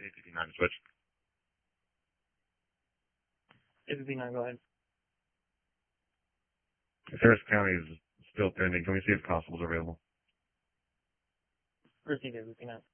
APP9 switch. APP9, go ahead. Harris County is still pending. Can we see if constables are available? Proceed, APP9.